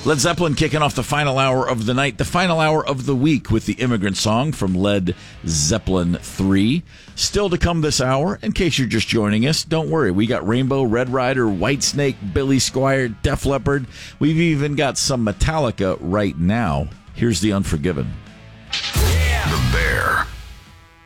Led Zeppelin kicking off the final hour of the night, the final hour of the week with the Immigrant Song from Led Zeppelin 3. Still to come this hour, in case you're just joining us, don't worry. We got Rainbow, Red Rider, Whitesnake, Billy Squier, Def Leppard. We've even got some Metallica right now. Here's The Unforgiven.